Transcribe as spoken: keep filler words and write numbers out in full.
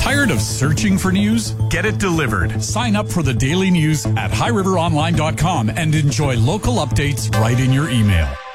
Tired of searching for news? Get it delivered. Sign up for the daily news at high river online dot com and enjoy local updates right in your email.